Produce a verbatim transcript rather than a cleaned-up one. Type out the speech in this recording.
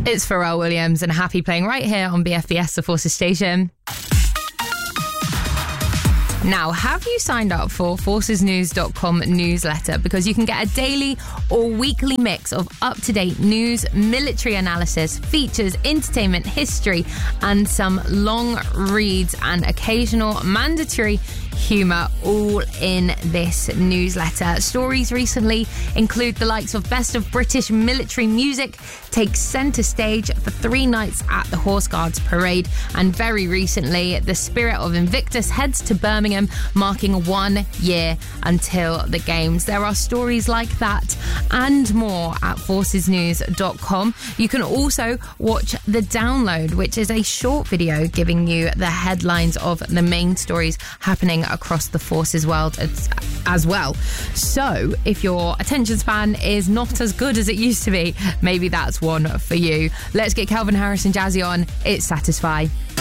It's Pharrell Williams and Happy playing right here on B F B S, the Forces station. Now, have you signed up for forces news dot com newsletter? Because you can get a daily or weekly mix of up-to-date news, military analysis, features, entertainment, history, and some long reads and occasional mandatory humour all in this newsletter. Stories recently include the likes of Best of British Military Music takes centre stage for three nights at the Horse Guards Parade, and very recently the Spirit of Invictus heads to Birmingham, marking one year until the Games. There are stories like that and more at forces news dot com. You can also watch The Download, which is a short video giving you the headlines of the main stories happening across the Forces world as, as well. So if your attention span is not as good as it used to be, maybe that's one for you. Let's get Calvin Harris and Jazzy on. It's Satisfy.